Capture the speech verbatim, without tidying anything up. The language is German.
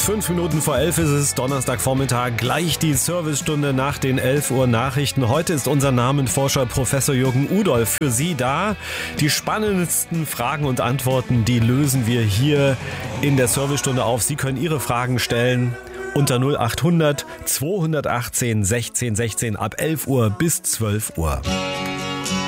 Fünf Minuten vor elf ist es, Donnerstagvormittag, gleich die Servicestunde nach den elf Uhr Nachrichten. Heute ist unser Namenforscher Professor Jürgen Udolph für Sie da. Die spannendsten Fragen und Antworten, die lösen wir hier in der Servicestunde auf. Sie können Ihre Fragen stellen unter null acht hundert zweihundertachtzehn sechzehn sechzehn ab elf Uhr bis zwölf Uhr.